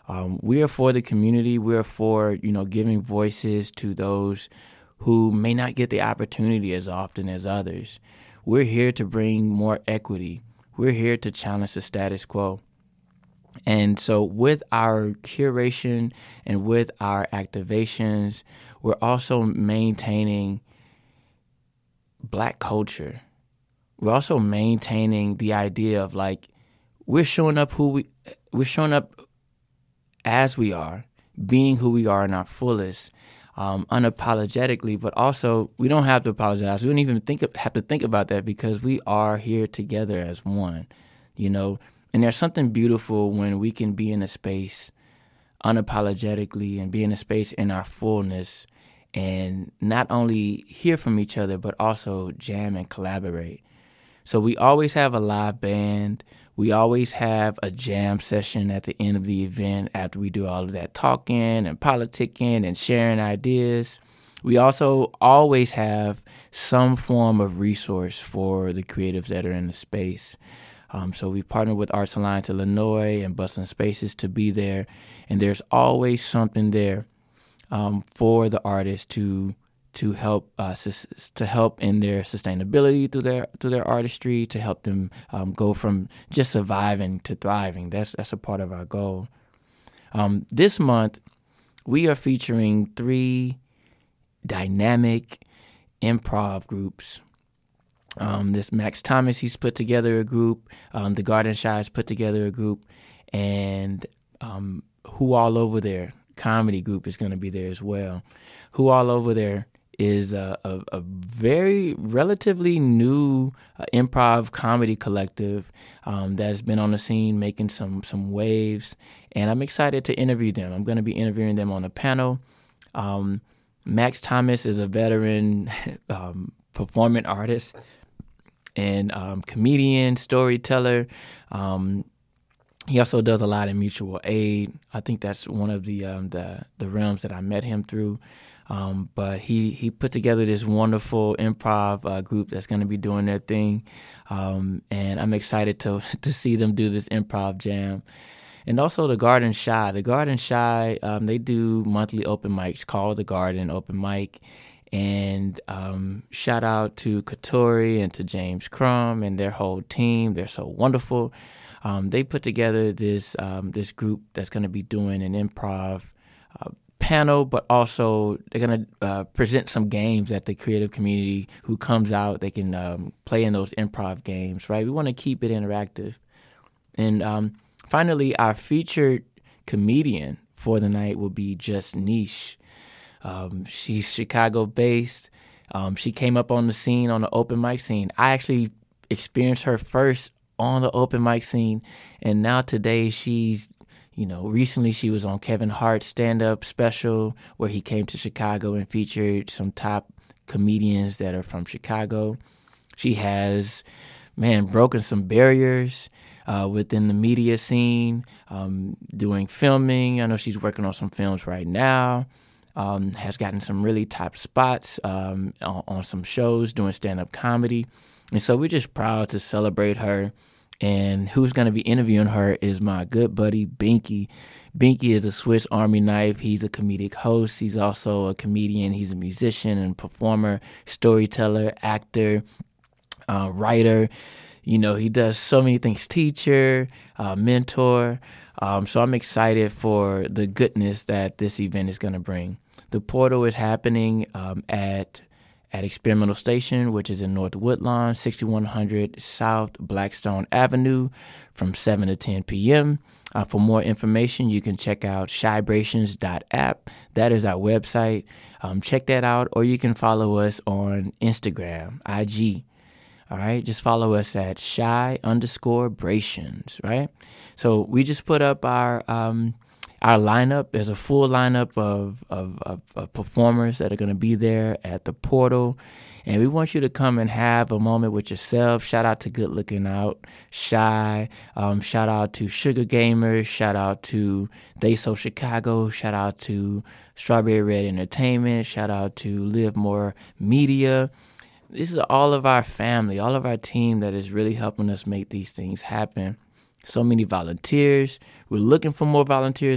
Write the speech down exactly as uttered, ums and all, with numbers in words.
Um, we are for the community. We are for, you know, giving voices to those who may not get the opportunity as often as others. We're here to bring more equity. We're here to challenge the status quo. And so with our curation and with our activations, we're also maintaining Black culture. We're also maintaining the idea of, like, we're showing up who we, we're showing up as we are, being who we are in our fullest, um, unapologetically, but also we don't have to apologize. We don't even think have to think about that because we are here together as one, you know. And there's something beautiful when we can be in a space unapologetically and be in a space in our fullness and not only hear from each other, but also jam and collaborate. So we always have a live band. We always have a jam session at the end of the event after we do all of that talking and politicking and sharing ideas. We also always have some form of resource for the creatives that are in the space. Um, so we partnered with Arts Alliance Illinois and Bustling Spaces to be there, and there's always something there um, for the artists to to help uh, sus- to help in their sustainability through their through their artistry, to help them um, go from just surviving to thriving. That's that's a part of our goal. Um, this month, we are featuring three dynamic improv groups. Um, this Max Thomas, he's put together a group. Um, the Garden Shy's put together a group, and um, Who All Over There comedy group is going to be there as well. Who All Over There is a, a, a very relatively new uh, improv comedy collective um, that's been on the scene making some some waves, and I'm excited to interview them. I'm going to be interviewing them on a panel. Um, Max Thomas is a veteran um, performing artist and um, comedian, storyteller. Um, he also does a lot in mutual aid. I think that's one of the um, the, the realms that I met him through. Um, but he, he put together this wonderful improv uh, group that's going to be doing their thing. Um, and I'm excited to to see them do this improv jam. And also the Garden Shy. The Garden Shy, um, they do monthly open mics called The Garden Open Mic. And um, shout out to Katori and to James Crum and their whole team. They're so wonderful. Um, they put together this um, this group that's going to be doing an improv uh, panel, but also they're going to uh, present some games that the creative community who comes out, they can um, play in those improv games, right? We want to keep it interactive. And um, finally, our featured comedian for the night will be Just Niche. Um, she's Chicago-based. Um, she came up on the scene, on the open mic scene. I actually experienced her first on the open mic scene, and now today she's, you know, recently she was on Kevin Hart's stand-up special where he came to Chicago and featured some top comedians that are from Chicago. She has, man, broken some barriers uh, within the media scene, um, doing filming. I know she's working on some films right now. Um, has gotten some really top spots um, on, on some shows doing stand-up comedy. And so we're just proud to celebrate her. And who's going to be interviewing her is my good buddy, Binky. Binky is a Swiss Army knife. He's a comedic host. He's also a comedian. He's a musician and performer, storyteller, actor, uh, writer. You know, he does so many things, teacher, uh, mentor. Um, so I'm excited for the goodness that this event is going to bring. The portal is happening um, at at Experimental Station, which is in North Woodlawn, sixty-one hundred South Blackstone Avenue, from seven to ten p.m. Uh, for more information, you can check out shybrations dot app. That is our website. Um, check that out, or you can follow us on Instagram, I G. All right, just follow us at shy underscore brations, right? So we just put up our um, our lineup. There's a full lineup of, of, of, of performers that are going to be there at the portal. And we want you to come and have a moment with yourself. Shout out to Good Looking Out, Shy. Um, shout out to Sugar Gamers. Shout out to They So Chicago. Shout out to Strawberry Red Entertainment. Shout out to Live More Media. This is all of our family, all of our team that is really helping us make these things happen. So many volunteers. We're looking for more volunteers